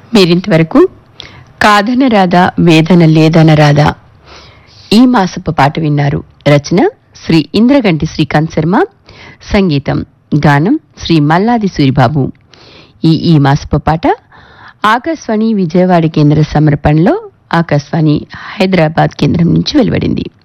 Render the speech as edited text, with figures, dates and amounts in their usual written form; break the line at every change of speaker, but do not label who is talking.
మీరింతవరకు కాదనరాదా వేదన లేదనరాదా ఈ మాసపు పాట విన్నారు. రచన శ్రీ ఇంద్రగంటి శ్రీకాంత్ శర్మ, సంగీతం గానం శ్రీ మల్లాది సూరిబాబు. ఈ మాసపు పాట ఆకాశవాణి విజయవాడ కేంద్ర సమర్పణలో ఆకాశవాణి హైదరాబాద్ కేంద్రం నుంచి వెలువడింది.